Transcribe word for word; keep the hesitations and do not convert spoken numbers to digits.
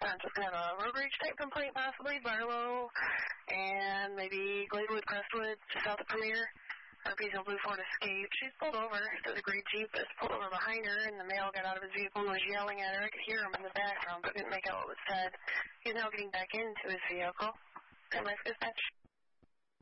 on some kind of a road rage type complaint, possibly, Barlow, and maybe Gladewood, Crestwood, just south of Premier. R P's in Blue Ford Escape. She's pulled over. There's a gray Jeep that's pulled over behind her, and the male got out of his vehicle and was yelling at her. I could hear him in the background, but didn't make out what was said. He's now getting back into his vehicle. Am I dispatch?